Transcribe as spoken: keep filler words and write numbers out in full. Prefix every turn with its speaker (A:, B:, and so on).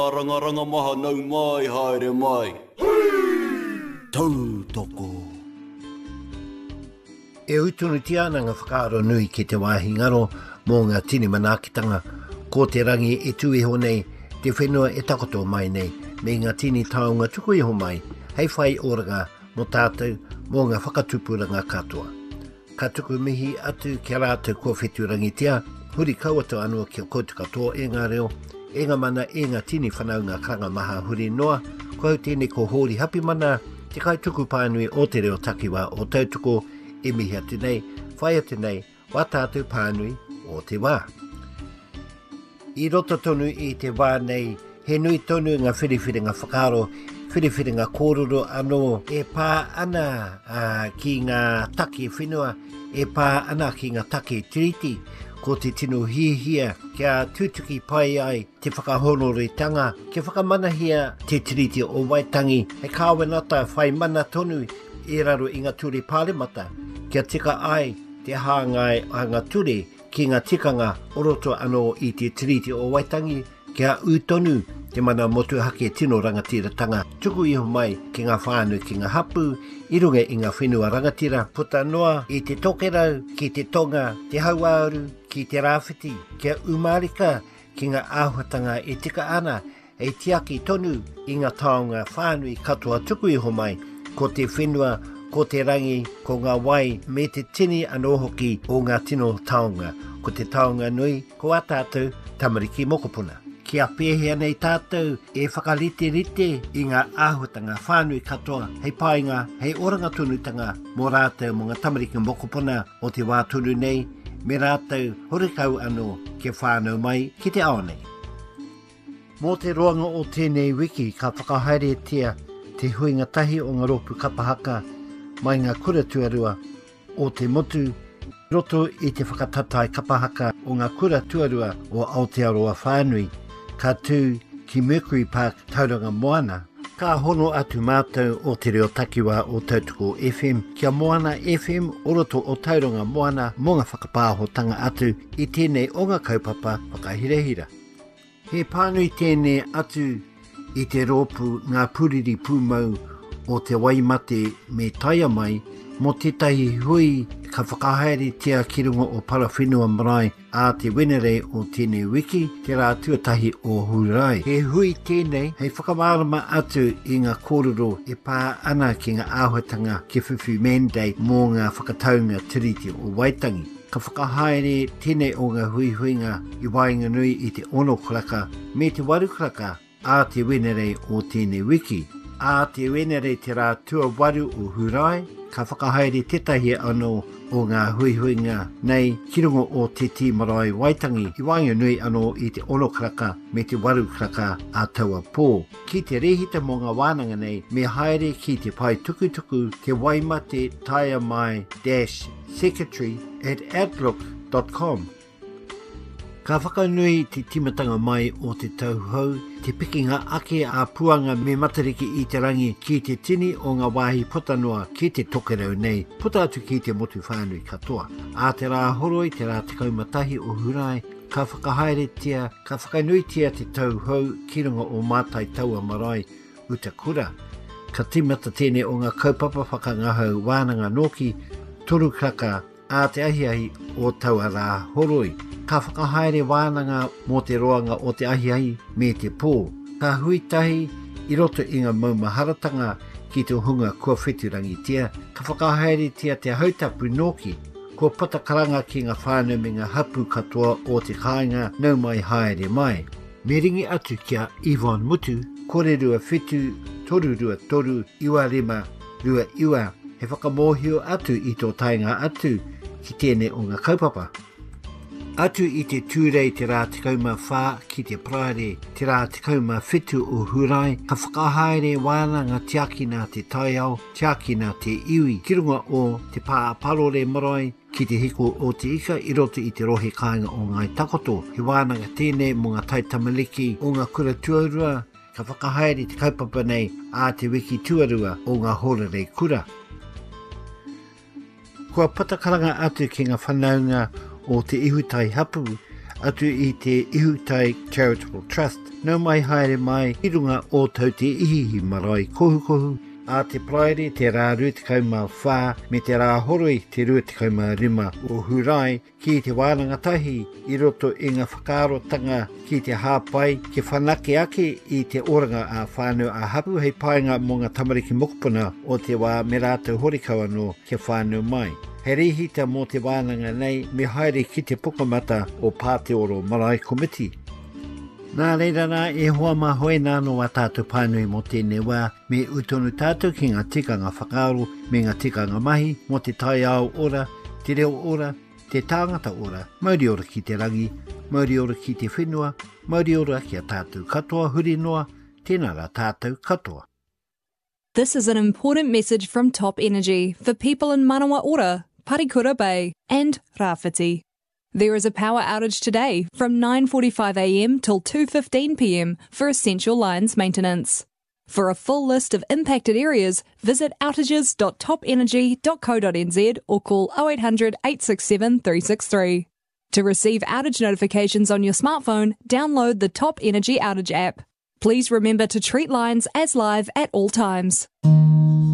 A: Ranga maha nau mai haere mai.
B: Tau toko. E utunu tiana ngā whakaaro nui ki te wāhi ngaro mō ngā tini manakitanga ko te rangi e tui ho nei te whenua e takoto mai nei me ngā tini taonga tuku iho mai hei whai oranga mo tātou mō ngā whakatupuranga katoa. Ka tuku mihi atu kia rātou kua whetu rangitia, huri kauato anua kia koutu katoa e ngā reo, e ngā mana e ngā tini whanau ngā karanga maha huri noa, kau tēne ko hori hapi mana, te kai tuku pānui o te reo takiwa o tautuko e mihi atu nei, whai atu nei, wā tātou pānui o te wā. I roto tonu i te wā nei, he nui tonu ngā whiriwhiringa whakaro, whiriwhiringa kōrero anō e pā ana uh, ki ngā taki whenua, e pā ana ki ngā taki tiriti, ko te tino hihia kia tūtuki pai ai te whakahonoritanga, kia whakamanahia te tiriti o Waitangi, he kāwenata whai mana tonu e raro i ngā ture pāremata, kia tika ai te hāngai a ngā ture ki ngā tikanga oroto anō i te tiriti o Waitangi, kia utonu te mana motu hake tino rangatiratanga, tuku iho mai ki ngā whānu ki ngā hapu, i runga i ngā whenua rangatira, puta noa i te tokerau, ki te tonga, te hauauru, ki te rāwhiti, kia umarika, ki ngā āhuatanga e tika ana, e tiaki tonu i ngā taonga whānui katoa tuku iho mai, ko te whenua, ko te rangi, ko ngā wai, me te tini anō hoki o ngā tino taonga, ko te taonga nui, ko a tātou tamariki mokopuna. Kia pēhea nei tātou e whakarite rite i ngā āhuatanga whānui katoa, hei pāinga, hei oranga tunutanga, mō rātou mō ngā tamariki mokopuna o te wā tunu nei, me rātou horikau anō ke whānau mai ki te aonei. Mō te roanga o tēnei wiki ka whakahaere tia te huinga tahi o ngā ropu kapahaka mai ngā kura tuarua o te motu roto i te whakatatai kapahaka o ngā kura tuarua o Aotearoa whānui ka tū ki Mercury Park tauranga Moana. Ka hono atu mātou o te reo takiwa o Tautuko F M, kia Moana F M oroto o tauranga Moana mō ngā whakapāhotanga atu i tēnei o ngā kaupapa whakahirehira. He pānui tēnei atu i te rōpu ngā puriri pūmau o te waimate me taia mai mo tētahi hui ka whakahaere tia ki runga o Parawhenua Marae a te wenere o tēnei wiki te rā tuatahi o Hurai. He hui tēnei hei whakamārama atu i ngā kōrero e pā ana ki ngā āhuatanga ke whiwhi mandate mō ngā whakataunga tiriti o Waitangi. Ka whakahaere tēnei o ngā hui huinga i wainga nui i te ono kraka me te waru kraka a te wenere o tēnei wiki. A te wenere te rā tua waru o Hurai, ka whakahaere tetahi anō o ngā huihuinga nei ki runga o te ti marae Waitangi i wainga nui anō i te ono kraka me te waru kraka a taua pō. Ki te rehita mō ngā wānanga nei me haere ki te pai tukutuku te waimate taia mai dash secretary at outlook dot com. Ka whakanui te timatanga mai o te tauhou, te pikinga ake a puanga me matariki i te rangi ki te tini o ngā wāhi potanoa ki te tokerau nei, puta atu ki te motu whānui katoa. A te rā horoi, te rā te kaumatahi o Hurai, ka whakahaere tia, ka whakanui tia te tauhou ki runga o mātai taua marae utakura. Ka timata tēnei o ngā kaupapa whakangahau wānanga noki, toru kraka a te ahiahi o taua rā horoi. Ka whakahaere wānanga mō te roanga o te ahiahi me te pō. Ka huitahi i roto i ngā maumaharatanga ki te hunga kua wheturangi tia. Ka whakahaere tia te hautapu noki. Kua patakaranga ki ngā whānau me ngā hapu katoa o te kāinga nau mai haere mai. Me ringi atu kia Yvonne Mutu, kore rua whetu, toru rua toru, iwa rima, rua iwa. He whakamōhio atu i tō tainga atu ki tēnei o ngā kaupapa. Atu i te tūrei te rā tikauma whā ki te praere, te rā tikauma whetu o Hurai, ka whakahaere wānanga tiakina te taiao, tiakina te iwi, ki runga o te pā parore marae, ki te hiko o te ika i roto i te rohe kāinga o ngai takoto. He wānanga tēnei mō ngā taitamaliki o ngā kura tuarua, ka whakahaere te kaupapa nei a te wiki tuarua o ngā horerei kura. Kua patakaranga atu ki ngā whanaunga o te ihutai hapu atu i te Ihutai Charitable Trust. Nau mai haere mai i runga o tau te ihihi marae kohu kohu. A te praere te rā rutikau whā me te rā horoi te rutikau rima o hurai ki te wārangatahi i roto i ngā whakaarotanga ki te hāpai ke whanake ake i te oranga a whānau a hapu hei paenga mō ngā tamariki mokupuna o te wā me rātou horikawa no ke whānau mai. He rihita mō te wānanga nei me haere ki te pukamata o Pāteoro Marae Komiti. Nā reira rā e hoa mā hoe nāno a tātou pānui mō tēnei wā me utonu tātou ki ngā tikanga whakaaro me ngā tikanga mahi mō te tai ao ora, te reo ora, te tāngata ora, mauri ora ki te rangi, mauri ora ki te whenua, mauri ora ki a tātou katoa huri noa, tēnā rā tātou katoa.
C: This is an important message from Top Energy for people in Manawa Ora, Parikura Bay and Rāwhiti. There is a power outage today from nine forty-five a m till two fifteen p m for essential lines maintenance. For a full list of impacted areas, visit outages dot top energy dot co dot n z or call oh eight hundred, eight six seven, three six three. To receive outage notifications on your smartphone, download the Top Energy Outage app. Please remember to treat lines as live at all times.